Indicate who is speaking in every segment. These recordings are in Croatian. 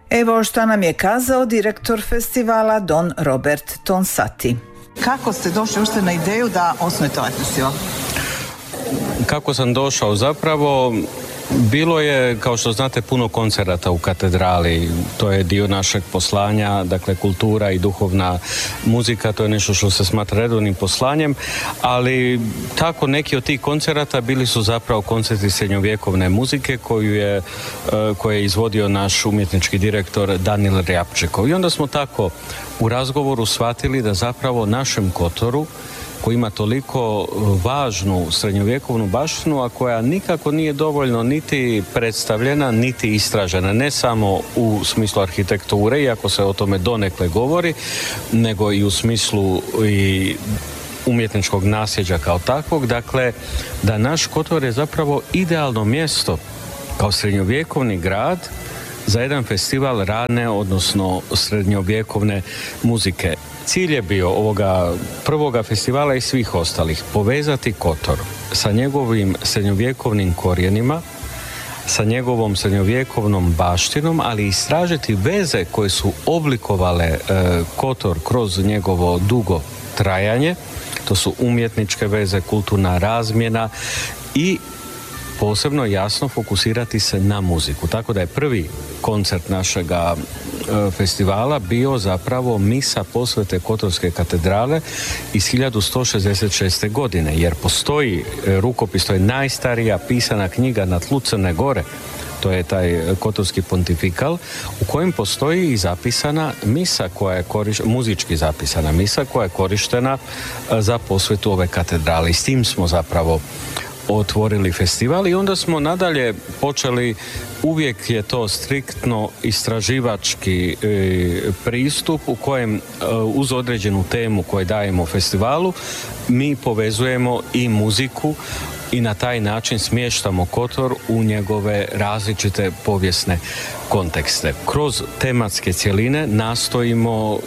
Speaker 1: Evo šta nam je kazao direktor festivala Don Robert Tonsati.
Speaker 2: Kako ste došli uopšte na ideju da osnujete ovaj festival?
Speaker 3: Kako sam došao? Zapravo bilo je, kao što znate, puno koncerata u katedrali. To je dio našeg poslanja, dakle kultura i duhovna muzika, to je nešto što se smatra redovnim poslanjem, ali tako neki od tih koncerata bili su zapravo koncerti srednjovjekovne muzike koje je izvodio naš umjetnički direktor Danil Rjapčekov. I onda smo tako u razgovoru shvatili da zapravo našem Kotoru, koji ima toliko važnu srednjovjekovnu baštinu, a koja nikako nije dovoljno niti predstavljena, niti istražena. Ne samo u smislu arhitekture, iako se o tome donekle govori, nego i u smislu i umjetničkog nasljeđa kao takvog. Dakle, da naš Kotor je zapravo idealno mjesto kao srednjovjekovni grad za jedan festival rane, odnosno srednjovjekovne muzike. Cilj je bio ovoga prvoga festivala i svih ostalih povezati Kotor sa njegovim srednjovjekovnim korijenima, sa njegovom srednjovjekovnom baštinom, ali istražiti veze koje su oblikovale Kotor kroz njegovo dugo trajanje. To su umjetničke veze, kulturna razmjena i posebno jasno fokusirati se na muziku. Tako da je prvi koncert našega festivala bio zapravo misa posvete Kotorske katedrale iz 1166. godine, jer postoji rukopis, to je najstarija pisana knjiga na tlu Crne Gore, to je taj Kotorski pontifikal, u kojem postoji i zapisana misa koja je muzički zapisana misa koja je korištena za posvetu ove katedrale. I s tim smo zapravo otvorili festival i onda smo nadalje počeli, uvijek je to striktno istraživački pristup u kojem uz određenu temu koju dajemo festivalu mi povezujemo i muziku i na taj način smještamo Kotor u njegove različite povijesne kontekste. Kroz tematske cjeline nastojimo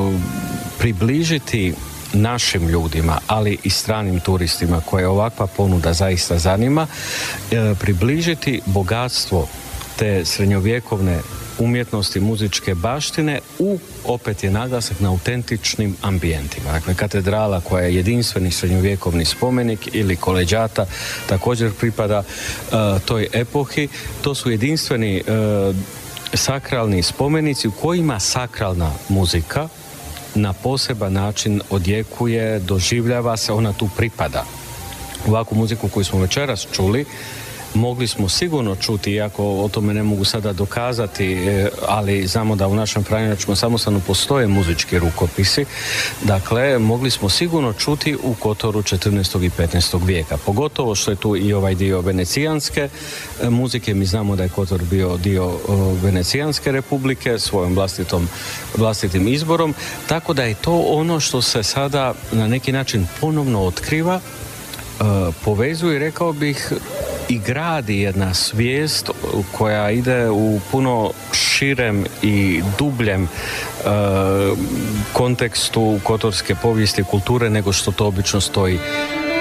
Speaker 3: približiti našim ljudima, ali i stranim turistima koje ovakva ponuda zaista zanima, približiti bogatstvo te srednjovjekovne umjetnosti, muzičke baštine opet je naglasak na autentičnim ambijentima. Dakle, katedrala koja je jedinstveni srednjovjekovni spomenik ili koleđata također pripada toj epohi. To su jedinstveni sakralni spomenici u kojima sakralna muzika na poseban način odjekuje, doživljava se, ona tu pripada. Ovakvu muziku koju smo večeras čuli mogli smo sigurno čuti, iako o tome ne mogu sada dokazati, ali znamo da u našem franjevačkom samostanu postoje muzički rukopisi. Dakle, mogli smo sigurno čuti u Kotoru 14. i 15. vijeka. Pogotovo što je tu i ovaj dio venecijanske muzike. Mi znamo da je Kotor bio dio Venecijanske republike svojom vlastitim izborom. Tako da je to ono što se sada na neki način ponovno otkriva, povezuje, rekao bih, i gradi jedna svijest koja ide u puno širem i dubljem kontekstu kotorske povijesti i kulture nego što to obično stoji